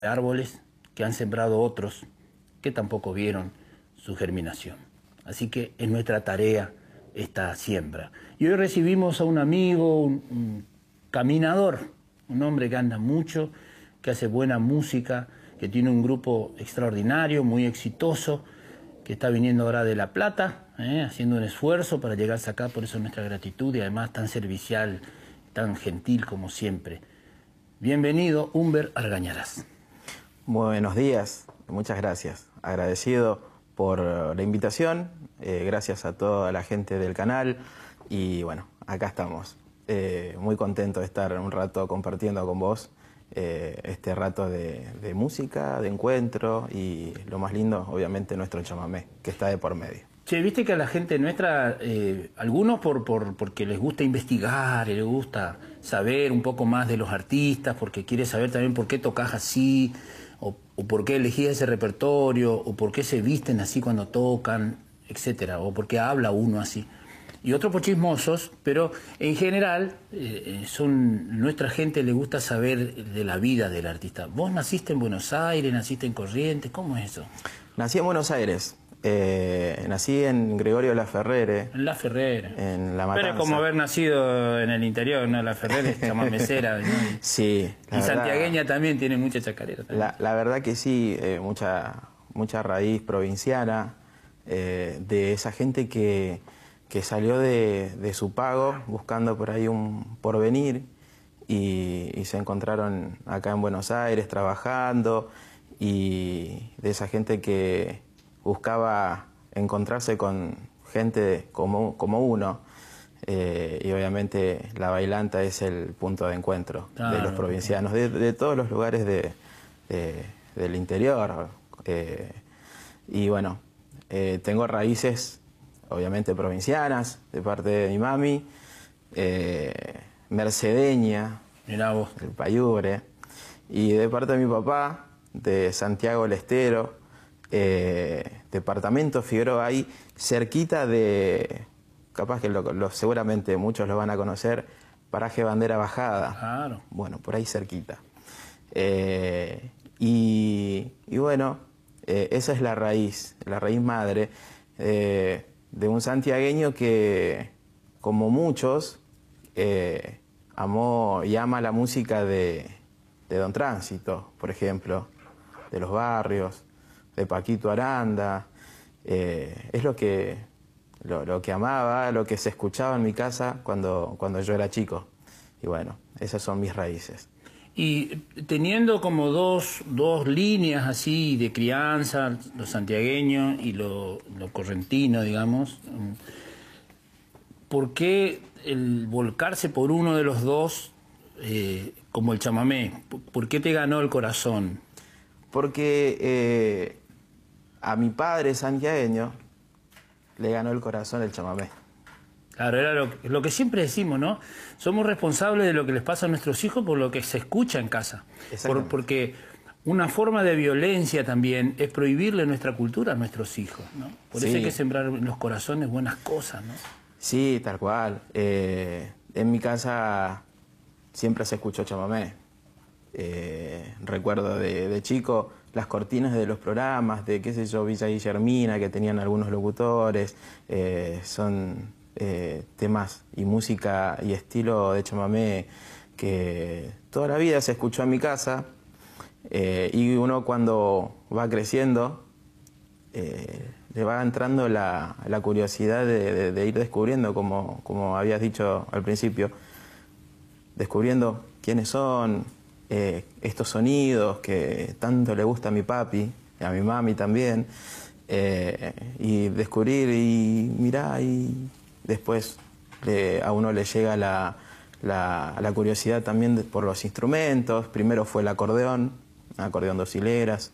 árboles que han sembrado otros que tampoco vieron su germinación. Así que es nuestra tarea esta siembra. Y hoy recibimos a un amigo, un caminador, un hombre que anda mucho, que hace buena música, que tiene un grupo extraordinario, muy exitoso, que está viniendo ahora de La Plata, haciendo un esfuerzo para llegarse acá, por eso nuestra gratitud y además tan servicial, tan gentil como siempre. Bienvenido, Humber Argañarás. Buenos días, muchas gracias. Agradecido por la invitación, gracias a toda la gente del canal y bueno, acá estamos. Muy contento de estar un rato compartiendo con vos este rato de música, de encuentro y lo más lindo, obviamente, nuestro chamamé, que está de por medio. Che, viste que a la gente nuestra, algunos porque les gusta investigar, les gusta saber un poco más de los artistas, porque quiere saber también por qué tocas así, o por qué elegís ese repertorio, o por qué se visten así cuando tocan, etcétera, o por qué habla uno así. Y otros por chismosos, pero en general nuestra gente le gusta saber de la vida del artista. ¿Vos naciste en Buenos Aires, naciste en Corrientes? ¿Cómo es eso? Nací en Buenos Aires. Nací en Gregorio Laferrere. En Laferrere. En La Matanza. Pero es como haber nacido en el interior, ¿no? Laferrere es chamamecera, ¿no? Sí. Y santiagueña también tiene mucha chacarera. La verdad que sí, mucha raíz provinciana, de esa gente que salió de su pago buscando por ahí un porvenir y se encontraron acá en Buenos Aires trabajando, y de esa gente que buscaba encontrarse con gente como uno, y obviamente la bailanta es el punto de encuentro de los provincianos, de todos los lugares del interior. Y bueno, tengo raíces obviamente provincianas, de parte de mi mami, mercedeña, mirá vos, del Payubre, y de parte de mi papá, de Santiago del Estero, departamento Figueroa, ahí cerquita de, capaz que seguramente muchos lo van a conocer, paraje Bandera Bajada. Claro. Bueno, por ahí cerquita. Y bueno, esa es la raíz madre de un santiagueño que, como muchos, amó y ama la música de Don Tránsito, por ejemplo, de Los Barrios, de Paquito Aranda. Es lo que amaba, lo que se escuchaba en mi casa cuando yo era chico. Y bueno, esas son mis raíces. Y teniendo como dos líneas así de crianza, lo santiagueño y lo correntino, digamos, ¿por qué el volcarse por uno de los dos, como el chamamé? ¿Por qué te ganó el corazón? Porque a mi padre santiagueño le ganó el corazón el chamamé. Claro, era lo que siempre decimos, ¿no? Somos responsables de lo que les pasa a nuestros hijos por lo que se escucha en casa. Porque una forma de violencia también es prohibirle nuestra cultura a nuestros hijos, ¿no? Por eso hay que sembrar en los corazones buenas cosas, ¿no? Sí, tal cual. En mi casa siempre se escuchó chamamé. Recuerdo de chico las cortinas de los programas de, qué sé yo, Villa Guillermina, que tenían algunos locutores, son temas y música y estilo de chamamé que toda la vida se escuchó en mi casa, y uno cuando va creciendo le va entrando la curiosidad de ir descubriendo, como habías dicho al principio, descubriendo quiénes son estos sonidos que tanto le gusta a mi papi, a mi mami también, y descubrir y mirar, y después a uno le llega la curiosidad también por los instrumentos. Primero fue el acordeón 2 hileras.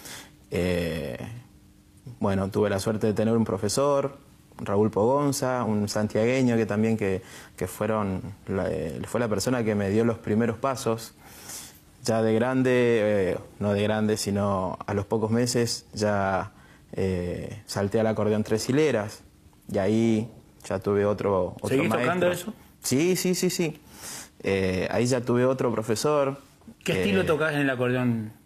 Bueno, tuve la suerte de tener un profesor, Raúl Pogonza, un santiagueño que también fue la persona que me dio los primeros pasos. Ya de grande, no de grande, sino a los pocos meses, ya salté al acordeón 3 hileras, y ahí ya tuve otro ¿Seguís maestro. tocando eso? Sí. Ahí ya tuve otro profesor. ¿Qué estilo tocás en el acordeón